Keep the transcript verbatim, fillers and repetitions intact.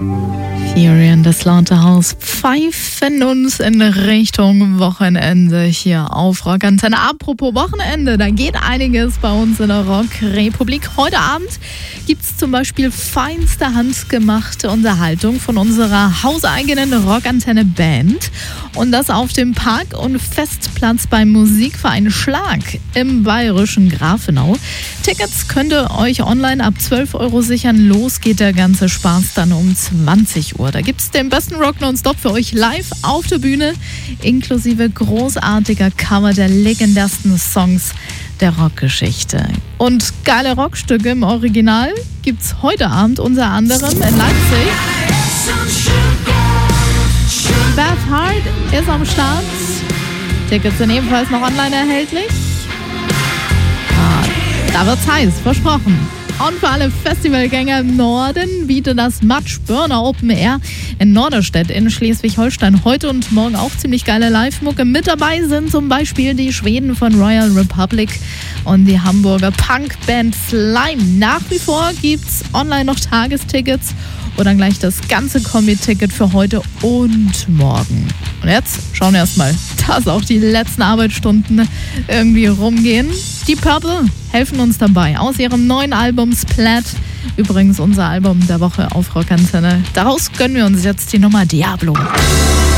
Fury and the Slaughterhouse pfeifen uns in Richtung Wochenende hier auf Rockantenne. Apropos Wochenende, da geht einiges bei uns in der Rockrepublik. Heute Abend gibt es zum Beispiel feinste handgemachte Unterhaltung von unserer hauseigenen Rockantenne-Band. Und das auf dem Park- und Festplatz beim Musikverein Schlag im bayerischen Grafenau. Tickets könnt ihr euch online ab zwölf Euro sichern. Los geht der ganze Spaß dann um zwanzig Uhr. Da gibt es den besten Rock nonstop für euch live auf der Bühne, inklusive großartiger Cover der legendärsten Songs der Rockgeschichte. Und geile Rockstücke im Original gibt's heute Abend unter anderem in Leipzig. Beth Hart ist am Start. Tickets sind ebenfalls noch online erhältlich. Ah, da wird's heiß, versprochen. Und für alle Festivalgänger im Norden bietet das Matsch Burner Open Air in Norderstedt in Schleswig-Holstein heute und morgen auch ziemlich geile Live-Mucke. Mit dabei sind zum Beispiel die Schweden von Royal Republic und die Hamburger Punkband Slime. Nach wie vor gibt's online noch Tagestickets oder gleich das ganze Kombi-Ticket für heute und morgen. Und jetzt schauen wir erstmal, dass auch die letzten Arbeitsstunden irgendwie rumgehen. Die Purple helfen uns dabei aus ihrem neuen Album Splat. Übrigens unser Album der Woche auf Rockantenne. Daraus gönnen wir uns jetzt die Nummer Diablo.